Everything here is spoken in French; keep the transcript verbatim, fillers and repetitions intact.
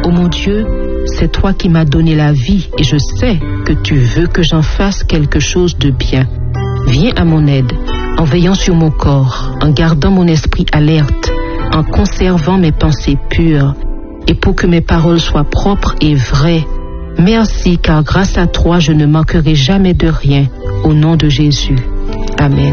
Ô mon Dieu, c'est toi qui m'as donné la vie et je sais que tu veux que j'en fasse quelque chose de bien. Viens à mon aide, en veillant sur mon corps, en gardant mon esprit alerte, en conservant mes pensées pures, et pour que mes paroles soient propres et vraies. Merci, car grâce à toi, je ne manquerai jamais de rien. Au nom de Jésus. Amen.